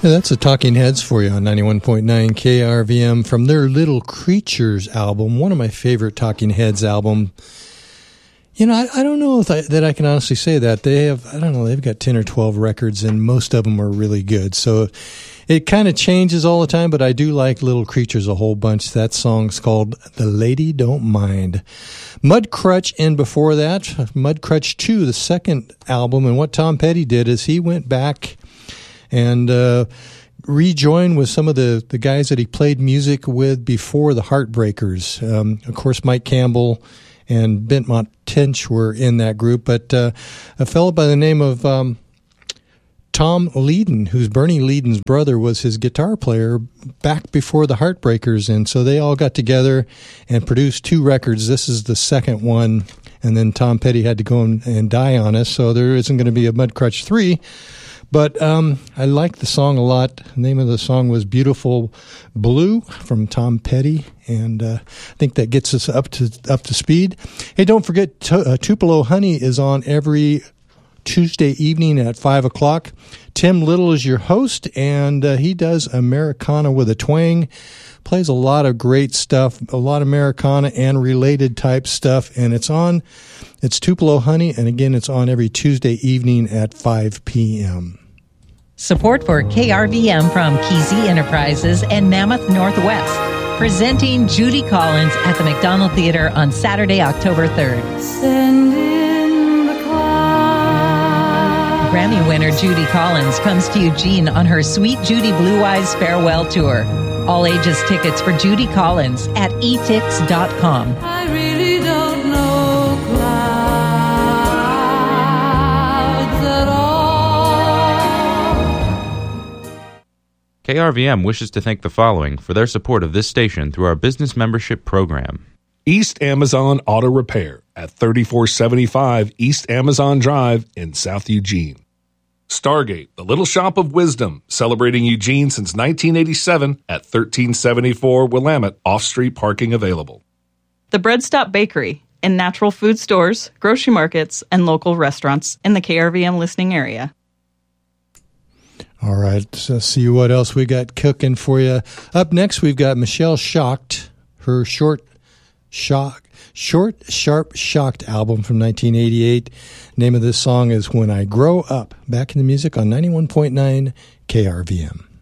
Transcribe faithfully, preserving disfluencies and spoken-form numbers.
Yeah, that's the Talking Heads for you on ninety-one point nine K R V M from their Little Creatures album, one of my favorite Talking Heads album. You know, I, I don't know if I, that I can honestly say that. They have, I don't know, they've got ten or twelve records, and most of them are really good. So it kind of changes all the time, but I do like Little Creatures a whole bunch. That song's called The Lady Don't Mind. Mudcrutch, and before that, Mudcrutch two, the second album. And what Tom Petty did is he went back and uh, rejoined with some of the, the guys that he played music with before the Heartbreakers. Um, of course, Mike Campbell and Bentmont Tench were in that group, but uh, a fellow by the name of um, Tom Leadon, who's Bernie Leadon's brother, was his guitar player back before the Heartbreakers, and so they all got together and produced two records. This is the second one, and then Tom Petty had to go and, and die on us, so there isn't going to be a Mudcrutch three. But um, I like the song a lot. The name of the song was Beautiful Blue from Tom Petty, and uh, I think that gets us up to up to speed. Hey, don't forget, t- uh, Tupelo Honey is on every Tuesday evening at five o'clock. Tim Little is your host, and uh, he does Americana with a twang. Plays a lot of great stuff, a lot of Americana and related type stuff, and it's on, it's Tupelo Honey, and again, it's on every Tuesday evening at five p.m. Support for K R V M from Kesey Enterprises and Mammoth Northwest, presenting Judy Collins at the McDonald Theater on Saturday, October third. Send in the clouds. Grammy winner Judy Collins comes to Eugene on her Sweet Judy Blue Eyes Farewell Tour. All ages tickets for Judy Collins at e tix dot com. I really don't know clouds at all. K R V M wishes to thank the following for their support of this station through our business membership program. East Amazon Auto Repair at thirty-four seventy-five East Amazon Drive in South Eugene. Stargate, the Little Shop of Wisdom, celebrating Eugene since nineteen eighty-seven at thirteen seventy-four Willamette, off-street parking available. The Bread Stop Bakery, in natural food stores, grocery markets, and local restaurants in the K R V M listening area. All right, so see what else we got cooking for you. Up next, we've got Michelle Shocked, her short, shock, short, sharp, shocked album from nineteen eighty-eight. Name of this song is When I Grow Up. Back in the music on ninety-one point nine K R V M.